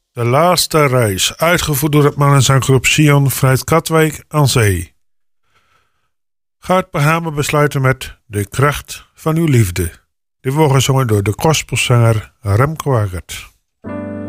De laatste reis, uitgevoerd door het mannenzanggroep Sion vanuit Katwijk aan Zee. Gaat Bahama besluiten met De kracht van uw liefde. Dit wordt gezongen door de gospelzanger Remco Agert.